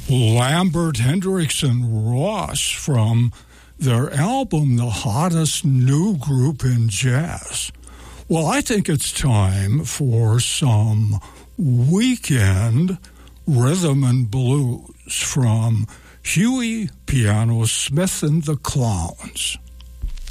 Lambert, Hendricks, and Ross from their album, The Hottest New Group in Jazz. Well, I think it's time for some weekend rhythm and blues from Huey Piano Smith and the Clowns.